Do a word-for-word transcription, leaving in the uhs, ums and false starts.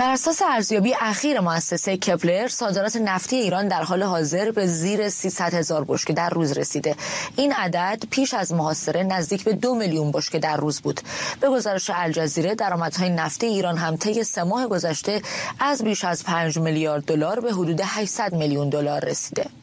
بر اساس ارزیابی اخیر مؤسسه کپلر، صادرات نفتی ایران در حال حاضر به زیر سیصد هزار بشکه در روز رسیده. این عدد پیش از محاصره نزدیک به دو میلیون بشکه در روز بود. به گزارش الجزیره، درآمدهای نفتی ایران هم طی سه ماه گذشته از بیش از پنج میلیارد دلار به حدود هشتصد میلیون دلار رسیده.